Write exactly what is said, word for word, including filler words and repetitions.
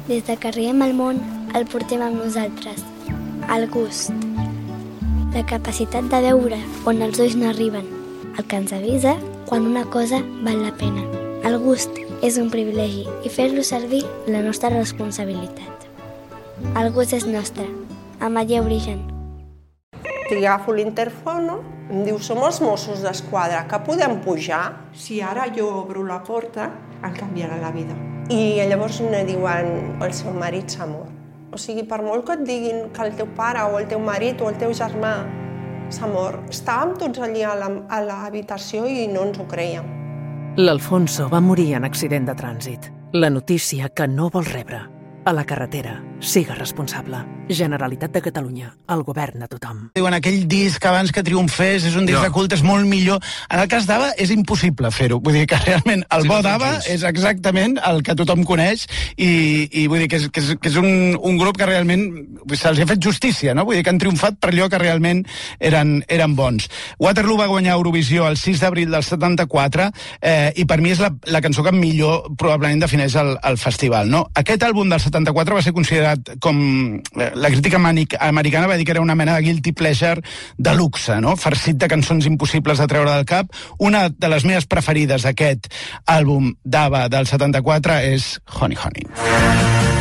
Des de que arribem al món, el portem amb nosaltres. El gust. La capacitat de veure on els ulls no arriben. El que ens avisa quan una cosa val la pena. El gust és un privilegi i fer-lo servir la nostra responsabilitat. El gust és nostre. Amaia Origen. Agafo l'interfono, em diu, som els Mossos d'Esquadra, que podem pujar? Si ara jo obro la porta, em canviarà la vida. I llavors em diuen, el seu marit s'ha mort. O sigui, per molt que et diguin que el teu pare o el teu marit o el teu germà s'ha mort, estàvem tots allí a l'habitació i no ens ho creiem. L'Alfonso va morir en accident de trànsit. La notícia que no vol rebre. A la carretera, siga responsable. Generalitat de Catalunya, el govern de tothom. Diuen, aquell disc abans que triomfés és un disc no. de culte, és molt millor. En el cas d'Ava és impossible fer-ho. Vull dir que realment el sí, bo d'Ava és exactament el que tothom coneix i, i vull dir que és, que és, que és un, un grup que realment se'ls ha fet justícia, no? Vull dir que han triomfat per allò que realment eren, eren bons. Waterloo va guanyar Eurovisió el sis d'abril del setanta-quatre eh, i per mi és la, la cançó que millor probablement defineix el, el festival, no? Aquest àlbum del setanta-quatre va ser considerat com... La crítica americana va dir que era una mena de guilty pleasure de luxe, no? Farcit de cançons impossibles de treure del cap. Una de les meves preferides d'aquest àlbum d'Ava del setanta-quatre és Honey Honey.